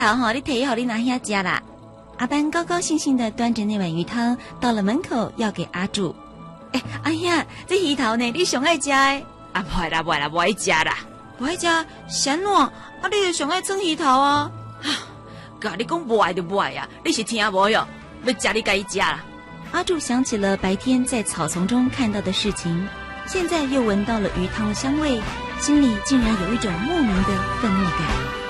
好哈，你提好你拿遐家啦。阿班高高兴兴地端着那碗鱼汤到了门口，要给阿柱。哎呀，这鱼头呢，你上爱食的？ 啊，不爱啦，不爱啦，不爱食啦， 不爱食，啥烂？啊，你就上爱蒸鱼头啊？ 甲你讲不爱就不爱呀，你是听无哟？要食你家己食啦。 阿柱想起了白天在草丛中看到的事情，现在又闻到了鱼汤的香味，心里竟然有一种莫名的愤怒感。